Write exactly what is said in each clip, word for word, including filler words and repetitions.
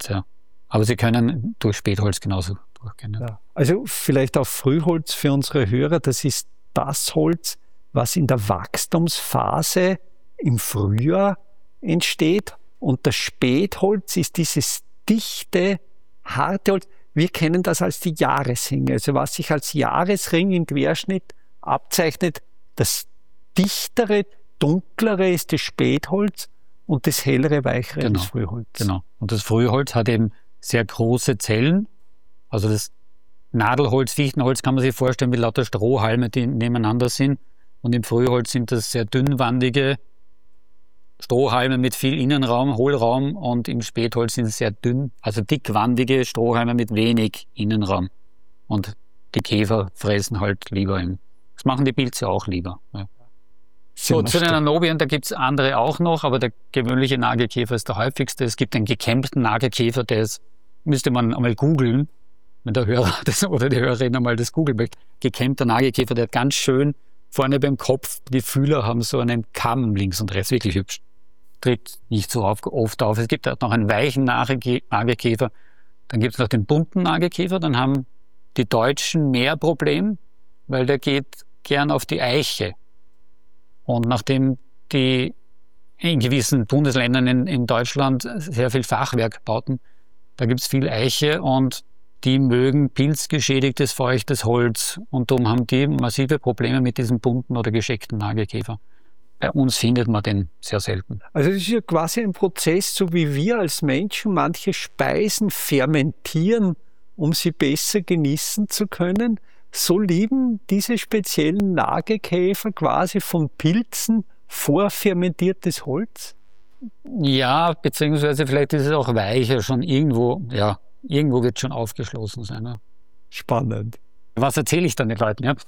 Holz, ja. Aber sie können durch Spätholz genauso durchgehen. Ja. Ja. Also vielleicht auch Frühholz für unsere Hörer, das ist das Holz, was in der Wachstumsphase im Frühjahr entsteht. Und das Spätholz ist dieses dichte, harte Holz. Wir kennen das als die Jahresringe. Also was sich als Jahresring im Querschnitt abzeichnet, das dichtere, dunklere ist das Spätholz und das hellere, weichere Genau. das Frühholz. Genau. Und das Frühholz hat eben sehr große Zellen. Also das Nadelholz, Fichtenholz kann man sich vorstellen wie lauter Strohhalme, die nebeneinander sind. Und im Frühholz sind das sehr dünnwandige Strohhalme mit viel Innenraum, Hohlraum, und im Spätholz sind es sehr dünn, also dickwandige Strohhalme mit wenig Innenraum. Und die Käfer fressen halt lieber im. Das machen die Pilze auch lieber. Ja. So, zu den Anobien, da gibt es andere auch noch, aber der gewöhnliche Nagelkäfer ist der häufigste. Es gibt einen gekämmten Nagelkäfer, der ist, müsste man einmal googeln, wenn der Hörer das, oder die Hörerin einmal das googeln möchte. Gekämmter Nagelkäfer, der hat ganz schön vorne beim Kopf, die Fühler haben so einen Kamm links und rechts, wirklich hübsch. Tritt nicht so oft auf. Es gibt auch noch einen weichen Nagelkäfer. Dann gibt es noch den bunten Nagelkäfer. Dann haben die Deutschen mehr Problem, weil der geht gern auf die Eiche. Und nachdem die in gewissen Bundesländern in, in Deutschland sehr viel Fachwerk bauten, da gibt es viel Eiche und die mögen pilzgeschädigtes, feuchtes Holz. Und darum haben die massive Probleme mit diesem bunten oder gescheckten Nagelkäfer. Bei uns findet man den sehr selten. Also das ist ja quasi ein Prozess, so wie wir als Menschen manche Speisen fermentieren, um sie besser genießen zu können. So lieben diese speziellen Nagelkäfer quasi von Pilzen vorfermentiertes Holz? Ja, beziehungsweise vielleicht ist es auch weicher, schon irgendwo, ja, irgendwo wird schon aufgeschlossen sein. Ja. Spannend. Was erzähle ich dann den Leuten? Ja?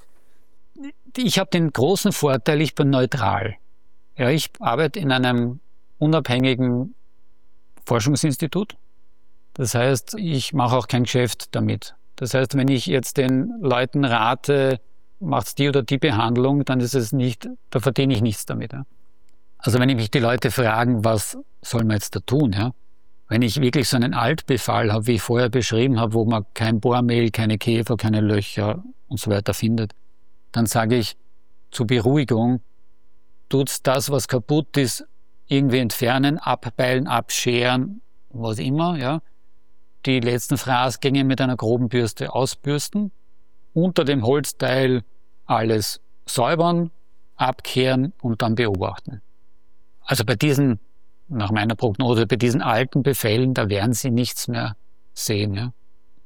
Ich habe den großen Vorteil, ich bin neutral. Ja, ich arbeite in einem unabhängigen Forschungsinstitut. Das heißt, ich mache auch kein Geschäft damit. Das heißt, wenn ich jetzt den Leuten rate, macht die oder die Behandlung, dann ist es nicht, da verdiene ich nichts damit. Ja. Also wenn mich die Leute fragen, was soll man jetzt da tun? Ja? Wenn ich wirklich so einen Altbefall habe, wie ich vorher beschrieben habe, wo man kein Bohrmehl, keine Käfer, keine Löcher und so weiter findet, dann sage ich zur Beruhigung, tut's das, was kaputt ist, irgendwie entfernen, abbeilen, abscheren, was immer, ja. Die letzten Fraßgänge mit einer groben Bürste ausbürsten, unter dem Holzteil alles säubern, abkehren und dann beobachten. Also bei diesen, nach meiner Prognose, bei diesen alten Befällen, da werden Sie nichts mehr sehen. Ja.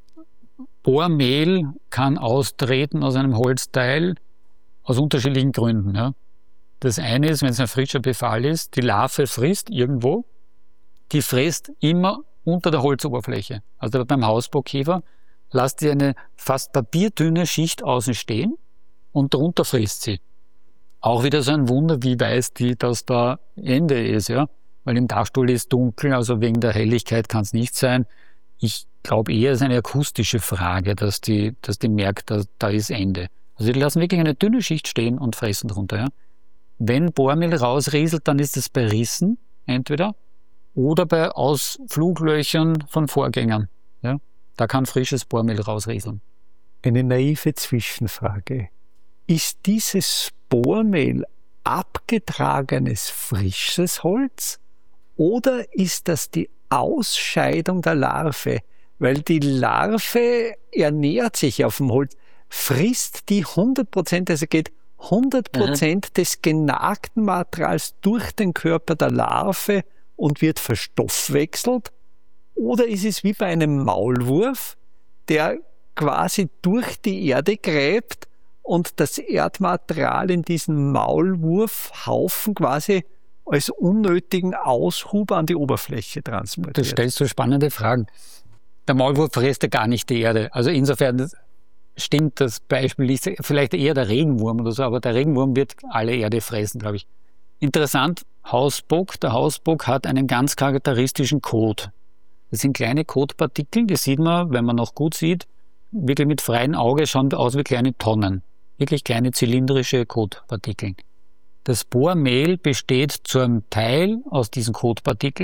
Bohrmehl kann austreten aus einem Holzteil aus unterschiedlichen Gründen. Ja. Das eine ist, wenn es ein frischer Befall ist, die Larve frisst irgendwo, die frisst immer unter der Holzoberfläche. Also beim Hausbockkäfer lasst sie eine fast papierdünne Schicht außen stehen und darunter frisst sie. Auch wieder so ein Wunder, wie weiß die, dass da Ende ist, ja? Weil im Dachstuhl ist dunkel, also wegen der Helligkeit kann es nicht sein. Ich glaube eher, es ist eine akustische Frage, dass die, dass die merkt, dass da ist Ende. Also die lassen wirklich eine dünne Schicht stehen und fressen drunter, ja? Wenn Bohrmehl rausrieselt, dann ist es bei Rissen entweder oder bei Ausfluglöchern von Vorgängern. Ja? Da kann frisches Bohrmehl rausrieseln. Eine naive Zwischenfrage. Ist dieses Bohrmehl abgetragenes frisches Holz oder ist das die Ausscheidung der Larve? Weil die Larve ernährt sich auf dem Holz, frisst die hundert Prozent, also geht hundert Prozent mhm. des genagten Materials durch den Körper der Larve und wird verstoffwechselt? Oder ist es wie bei einem Maulwurf, der quasi durch die Erde gräbt und das Erdmaterial in diesen Maulwurfhaufen quasi als unnötigen Aushub an die Oberfläche transportiert? Du stellst so spannende Fragen. Der Maulwurf frisst ja gar nicht die Erde. Also insofern stimmt das Beispiel, ist vielleicht eher der Regenwurm oder so, aber der Regenwurm wird alle Erde fressen, glaube ich. Interessant, Hausbock, der Hausbock hat einen ganz charakteristischen Kot. Das sind kleine Kotpartikel, die sieht man, wenn man noch gut sieht, wirklich mit freiem Auge schauen aus wie kleine Tonnen. Wirklich kleine zylindrische Kotpartikel. Das Bohrmehl besteht zum Teil aus diesen Kotpartikeln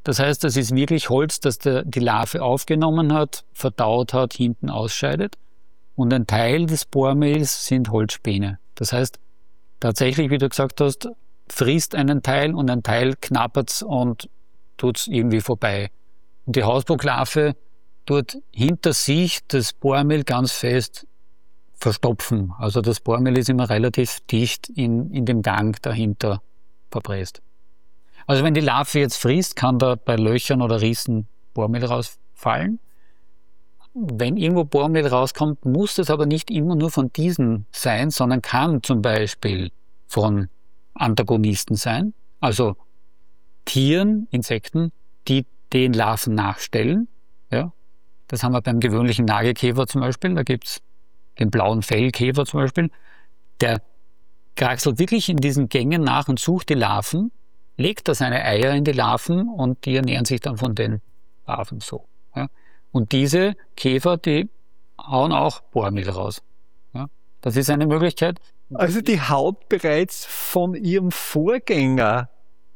Das heißt, das ist wirklich Holz, das der, die Larve aufgenommen hat, verdaut hat, hinten ausscheidet. Und ein Teil des Bohrmehls sind Holzspäne. Das heißt, tatsächlich, wie du gesagt hast, frisst einen Teil und ein Teil knappert's und tut's irgendwie vorbei. Und die Hausbocklarve tut hinter sich das Bohrmehl ganz fest verstopfen. Also das Bohrmehl ist immer relativ dicht in, in dem Gang dahinter verpresst. Also wenn die Larve jetzt frisst, kann da bei Löchern oder Rissen Bohrmehl rausfallen. Wenn irgendwo Bohrmehl rauskommt, muss das aber nicht immer nur von diesen sein, sondern kann zum Beispiel von Antagonisten sein, also Tieren, Insekten, die den Larven nachstellen. Ja, das haben wir beim gewöhnlichen Nagelkäfer zum Beispiel, da gibt's den blauen Fellkäfer zum Beispiel, der kraxelt wirklich in diesen Gängen nach und sucht die Larven, legt da seine Eier in die Larven und die ernähren sich dann von den Larven so. Ja. Und diese Käfer, die hauen auch Bohrmehl raus. Ja. Das ist eine Möglichkeit. Also die haut bereits von ihrem Vorgänger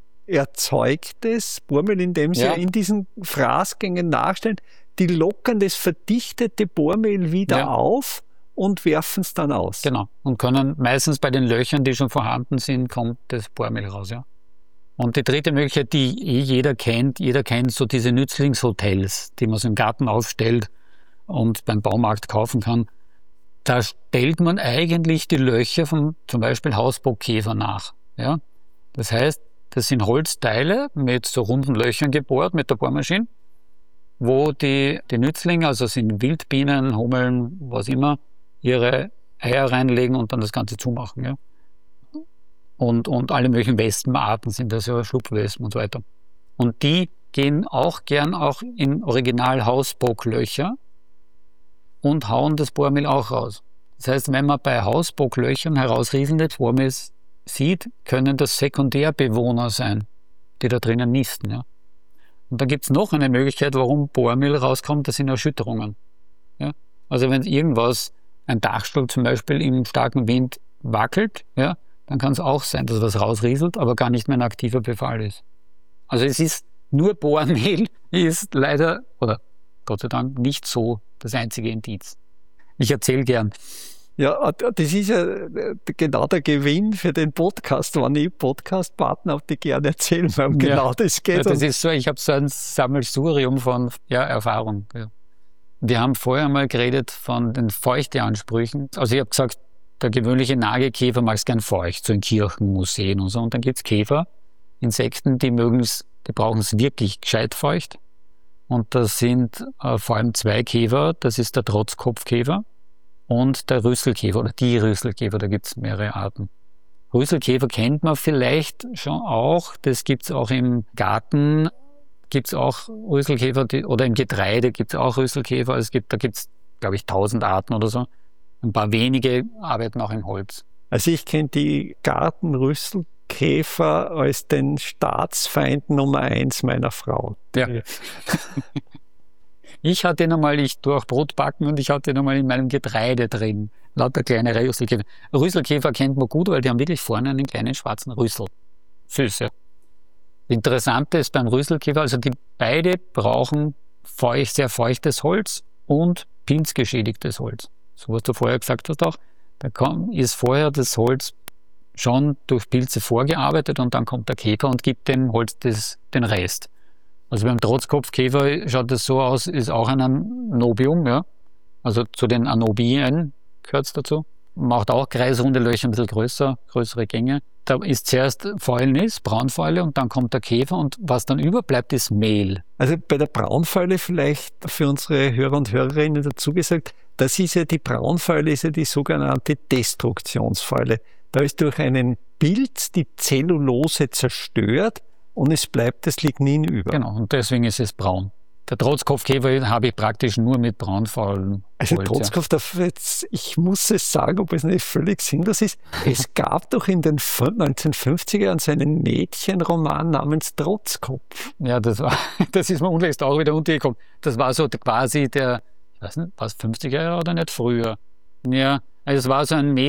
erzeugtes Bohrmehl, indem sie Ja. in diesen Fraßgängen nachstellen, die lockern das verdichtete Bohrmehl wieder Ja. auf und werfen es dann aus. Genau. Und können meistens bei den Löchern, die schon vorhanden sind, kommt das Bohrmehl raus. Ja. Und die dritte Möglichkeit, die eh jeder kennt, jeder kennt so diese Nützlingshotels, die man so im Garten aufstellt und beim Baumarkt kaufen kann. Da stellt man eigentlich die Löcher von zum Beispiel Hausbockkäfer nach. Ja? Das heißt, das sind Holzteile mit so runden Löchern gebohrt mit der Bohrmaschine, wo die, die Nützlinge, also sind Wildbienen, Hummeln, was immer, ihre Eier reinlegen und dann das Ganze zumachen. Ja? Und, und alle möglichen Wespenarten sind das ja, Schlupfwespen und so weiter. Und die gehen auch gern auch in Original Hausbocklöcher und hauen das Bohrmehl auch raus. Das heißt, wenn man bei Hausbocklöchern herausrieselndes Bohrmehl sieht, können das Sekundärbewohner sein, die da drinnen nisten. Ja. Und dann gibt's noch eine Möglichkeit, warum Bohrmehl rauskommt, das sind Erschütterungen. Ja. Also wenn irgendwas, ein Dachstuhl zum Beispiel im starken Wind wackelt, ja, dann kann es auch sein, dass was rausrieselt, aber gar nicht mehr ein aktiver Befall ist. Also es ist nur Bohrmehl, ist leider, oder Gott sei Dank, nicht so das einzige Indiz. Ich erzähle gern. Ja, das ist ja genau der Gewinn für den Podcast, wenn ich Podcast-Partner habe, die gerne erzählen, weil um genau Ja. das geht. Ja, das ist so, ich habe so ein Sammelsurium von ja, Erfahrung. Ja. Wir haben vorher mal geredet von den Feuchteansprüchen. Also ich habe gesagt, der gewöhnliche Nagelkäfer mag es gern feucht, so in Kirchen, Museen und so. Und dann gibt's Käfer, Insekten, die mögen's, die brauchen es wirklich gescheit feucht. Und das sind äh, vor allem zwei Käfer, das ist der Trotzkopfkäfer und der Rüsselkäfer oder die Rüsselkäfer, da gibt's mehrere Arten. Rüsselkäfer kennt man vielleicht schon auch, das gibt's auch im Garten, gibt's auch Rüsselkäfer, die, oder im Getreide gibt's auch Rüsselkäfer, es gibt, da gibt's, glaube ich, tausend Arten oder so. Ein paar wenige arbeiten auch im Holz. Also ich kenne die Gartenrüsselkäfer als den Staatsfeind Nummer eins meiner Frau. Ja. Ich hatte ihn einmal, ich tue auch Brot backen und ich hatte ihn einmal in meinem Getreide drin. Lauter kleine Rüsselkäfer. Rüsselkäfer kennt man gut, weil die haben wirklich vorne einen kleinen schwarzen Rüssel. Süß, ja. Das Interessante ist beim Rüsselkäfer, also die beide brauchen feucht, sehr feuchtes Holz und pilzgeschädigtes Holz. So was du vorher gesagt hast auch, da ist vorher das Holz schon durch Pilze vorgearbeitet und dann kommt der Käfer und gibt dem Holz das, den Rest. Also beim Trotzkopfkäfer schaut das so aus, ist auch ein Anobium, ja. Also zu den Anobien gehört es dazu. Macht auch kreisrunde Löcher, ein bisschen größer, größere Gänge. Da ist zuerst Fäulnis, Braunfäule und dann kommt der Käfer und was dann überbleibt, ist Mehl. Also bei der Braunfäule vielleicht für unsere Hörer und Hörerinnen dazu gesagt, das ist ja die Braunfäule, ist ja die sogenannte Destruktionsfäule. Da ist durch einen Pilz die Zellulose zerstört und es bleibt das Lignin über. Genau, und deswegen ist es braun. Der Trotzkopfkäfer habe ich praktisch nur mit Braunfaulen. Also Holz, Trotzkopf, ja. jetzt, ich muss es sagen, ob es nicht völlig sinnlos ist, es gab doch in den neunzehnhundertfünfziger Jahren so einen Mädchenroman namens Trotzkopf. Ja, das war, das ist mir unlängst auch wieder untergekommen. Das war so quasi der, ich weiß nicht, war es fünfziger Jahre oder nicht früher? Ja, also es war so ein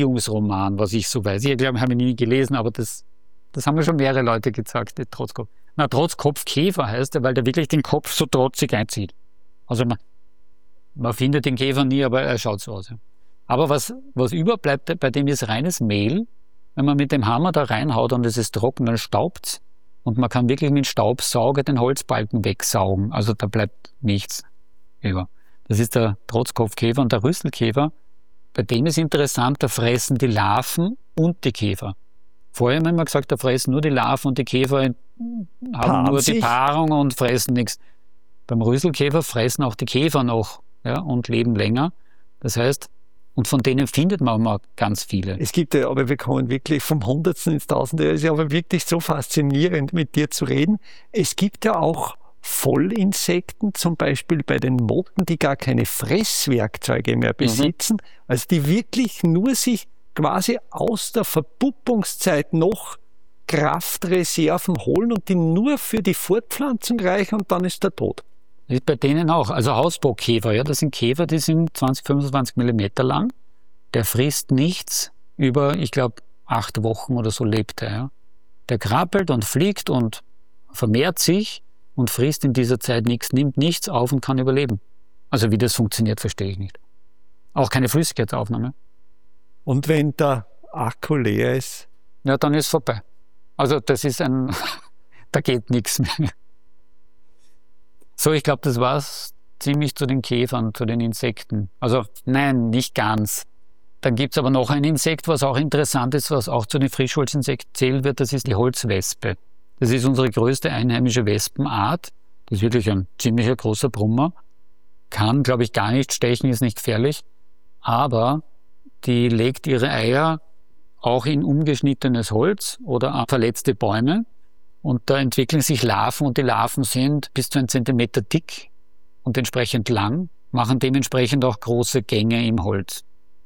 Mädchen-Erziehungsroman, was ich so weiß. Ich glaube, habe ich nie gelesen, aber das, das haben mir schon mehrere Leute gesagt, der Trotzkopf. Na, Trotzkopfkäfer heißt er, weil der wirklich den Kopf so trotzig einzieht. Also man, man findet den Käfer nie, aber er schaut so aus. Ja. Aber was, was überbleibt bei dem ist reines Mehl. Wenn man mit dem Hammer da reinhaut und es ist trocken, dann staubt's. Und man kann wirklich mit Staubsauger den Holzbalken wegsaugen. Also da bleibt nichts über. Das ist der Trotzkopfkäfer und der Rüsselkäfer. Bei dem ist interessant, da fressen die Larven und die Käfer. Vorher haben wir immer gesagt, da fressen nur die Larven und die Käfer haben Paaren nur die sich. Paarung und fressen nichts. Beim Rüsselkäfer fressen auch die Käfer noch, ja, und leben länger. Das heißt, und von denen findet man mal ganz viele. Es gibt ja, aber wir kommen wirklich vom Hundertsten ins Tausende. Es ist ja aber wirklich so faszinierend, mit dir zu reden. Es gibt ja auch Vollinsekten, zum Beispiel bei den Motten, die gar keine Fresswerkzeuge mehr besitzen, mhm. also die wirklich nur sich quasi aus der Verpuppungszeit noch Kraftreserven holen und die nur für die Fortpflanzung reichen und dann ist der Tod. Das ist bei denen auch. Also Hausbockkäfer, ja, das sind Käfer, die sind zwanzig, fünfundzwanzig Millimeter lang. Der frisst nichts über, ich glaube, acht Wochen oder so lebt er. Ja. Der krabbelt und fliegt und vermehrt sich und frisst in dieser Zeit nichts, nimmt nichts auf und kann überleben. Also wie das funktioniert, verstehe ich nicht. Auch keine Flüssigkeitsaufnahme. Und wenn der Akku leer ist? Ja, dann ist vorbei. Also das ist ein, da geht nichts mehr. So, ich glaube, das war's ziemlich zu den Käfern, zu den Insekten. Also nein, nicht ganz. Dann gibt's aber noch ein Insekt, was auch interessant ist, was auch zu den Frischholzinsekten zählt wird, das ist die Holzwespe. Das ist unsere größte einheimische Wespenart. Das ist wirklich ein ziemlicher großer Brummer. Kann, glaube ich, gar nicht stechen, ist nicht gefährlich. Aber die legt ihre Eier auch in umgeschnittenes Holz oder an verletzte Bäume. Und da entwickeln sich Larven und die Larven sind bis zu einen Zentimeter dick und entsprechend lang, machen dementsprechend auch große Gänge im Holz.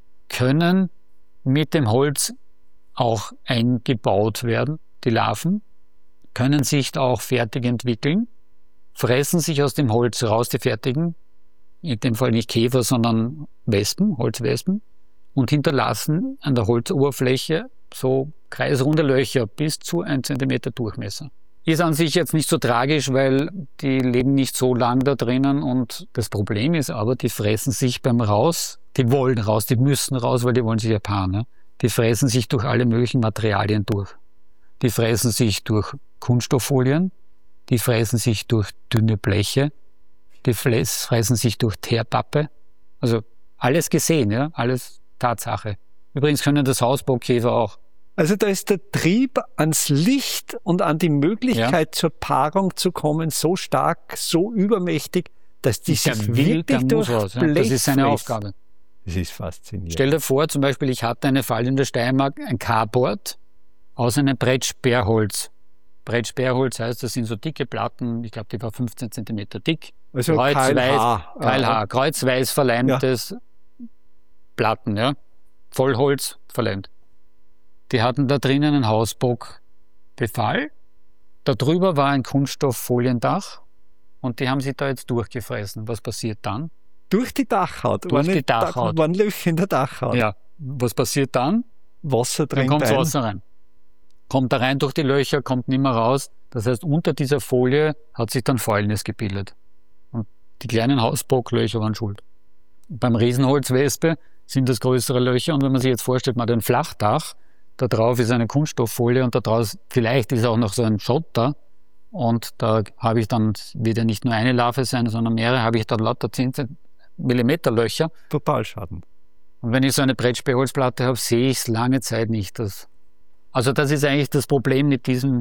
Können mit dem Holz auch eingebaut werden, die Larven, können sich auch fertig entwickeln, fressen sich aus dem Holz raus, die fertigen, in dem Fall nicht Käfer, sondern Wespen, Holzwespen, und hinterlassen an der Holzoberfläche so kreisrunde Löcher bis zu ein Zentimeter Durchmesser. Ist an sich jetzt nicht so tragisch, weil die leben nicht so lang da drinnen und das Problem ist aber, die fressen sich beim Raus, die wollen raus, die müssen raus, weil die wollen sich ja paaren. Ne? Die fressen sich durch alle möglichen Materialien durch. Die fressen sich durch Kunststofffolien, die fressen sich durch dünne Bleche, die fressen sich durch Teerpappe. Also alles gesehen, ja, alles Tatsache. Übrigens können das Hausbockkäfer auch. Also da ist der Trieb ans Licht und an die Möglichkeit, ja, zur Paarung zu kommen, so stark, so übermächtig, dass die sich will, wirklich durch raus, ja. Das ist seine Aufgabe. Das ist faszinierend. Stell dir vor, zum Beispiel, ich hatte eine Fall in der Steiermark, ein Carport aus einem Brettsperrholz. Brettsperrholz heißt, das sind so dicke Platten, ich glaube, die war fünfzehn Zentimeter dick. Also kreuzweiß, K L H. K L H, kreuzweiß verleimtes, ja, Platten, ja. Vollholz verleimt. Die hatten da drinnen einen Hausbockbefall. Darüber war ein Kunststofffoliendach und die haben sich da jetzt durchgefressen. Was passiert dann? Durch die Dachhaut? Durch waren die Dachhaut. Waren Löcher in der Dachhaut? Ja. Was passiert dann? Wasser drin. Dann kommt rein. Wasser rein. Kommt da rein durch die Löcher, kommt nicht mehr raus. Das heißt, unter dieser Folie hat sich dann Fäulnis gebildet. Und die kleinen Hausbocklöcher waren schuld. Beim Riesenholzwespe sind das größere Löcher und wenn man sich jetzt vorstellt, man hat ein Flachdach, da drauf ist eine Kunststofffolie und da draus vielleicht ist auch noch so ein Schotter und da habe ich dann, wird ja nicht nur eine Larve sein, sondern mehrere, habe ich dann lauter zehn Millimeter Löcher. Totalschaden. Und wenn ich so eine Brettsperrholzplatte habe, sehe ich es lange Zeit nicht. Das, also das ist eigentlich das Problem mit diesem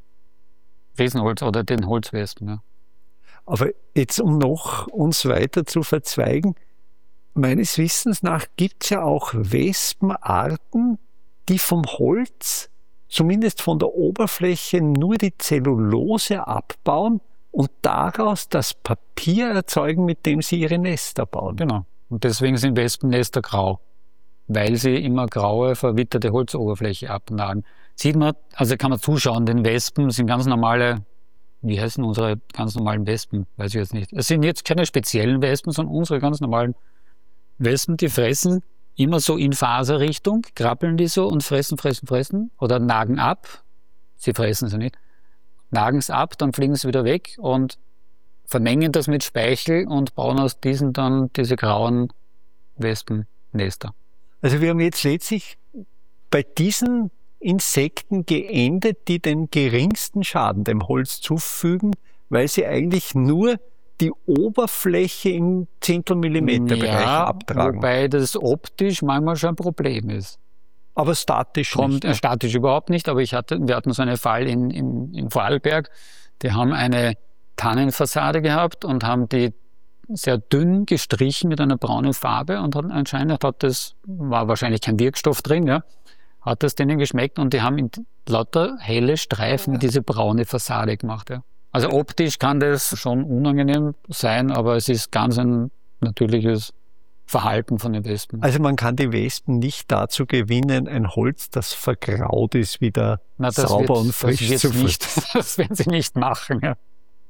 Riesenholz oder den Holzwespen. Ja. Aber jetzt, um noch uns weiter zu verzweigen, meines Wissens nach gibt es ja auch Wespenarten, die vom Holz, zumindest von der Oberfläche, nur die Zellulose abbauen und daraus das Papier erzeugen, mit dem sie ihre Nester bauen. Genau. Und deswegen sind Wespennester grau, weil sie immer graue, verwitterte Holzoberfläche abnagen. Sieht man, also kann man zuschauen, den Wespen sind ganz normale, wie heißen unsere ganz normalen Wespen? Weiß ich jetzt nicht. Es sind jetzt keine speziellen Wespen, sondern unsere ganz normalen Wespen, die fressen immer so in Faserrichtung, krabbeln die so und fressen, fressen, fressen oder nagen ab. Sie fressen sie nicht. nagen es ab, dann fliegen sie wieder weg und vermengen das mit Speichel und bauen aus diesen dann diese grauen Wespennester. Also wir haben jetzt letztlich bei diesen Insekten geendet, die den geringsten Schaden dem Holz zufügen, weil sie eigentlich nur die Oberfläche im Zehntelmillimeterbereich ja, abtragen. Wobei das optisch manchmal schon ein Problem ist. Aber statisch Kommt, nicht. äh, statisch überhaupt nicht, aber ich hatte, wir hatten so einen Fall in, in, in Vorarlberg, die haben eine Tannenfassade gehabt und haben die sehr dünn gestrichen mit einer braunen Farbe und hat, anscheinend hat das, war wahrscheinlich kein Wirkstoff drin, ja, hat das denen geschmeckt und die haben in lauter helle Streifen diese braune Fassade gemacht. Ja. Also optisch kann das schon unangenehm sein, aber es ist ganz ein natürliches Verhalten von den Wespen. Also man kann die Wespen nicht dazu gewinnen, ein Holz, das vergraut ist, wieder Na, das sauber wird, und frisch das zu nicht, Das werden sie nicht machen. Ja.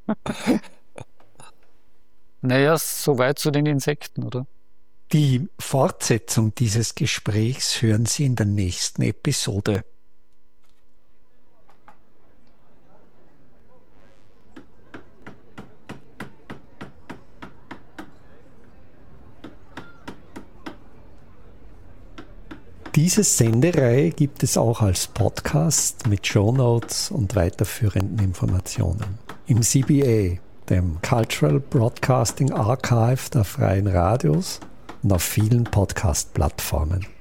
Naja, soweit zu den Insekten, oder? Die Fortsetzung dieses Gesprächs hören Sie in der nächsten Episode. Diese Sendereihe gibt es auch als Podcast mit Shownotes und weiterführenden Informationen im C B A, dem Cultural Broadcasting Archive der Freien Radios, und auf vielen Podcast-Plattformen.